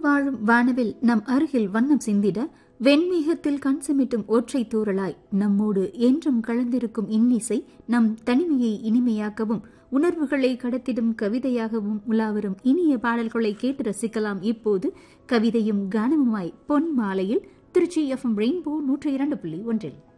வாழும் வானவில் நம் அருகில் வண்ணம் சிந்திட வெண்மேகத்தில் கண் சிமிட்டும் ஒற்றை தூறலாய் நம்மோடு என்றும் கலந்திருக்கும் இன்னிசை நம் தனிமையை இனிமையாக்கவும் உணர்வுகளை கடத்திடும் கவிதையாகவும் உலாவரும் இனிய பாடல்களை கேட்டு ரசிக்கலாம். இப்போது கவிதையும் கானமுமாய் பொன் மாலையில் திருச்சி FM ரெயின்போ 102.1.